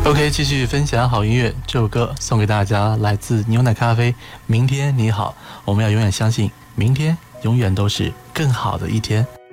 OK， 继续分享好音乐，这首歌送给大家，来自牛奶咖啡。明天你好，我们要永远相信，明天永远都是更好的一天。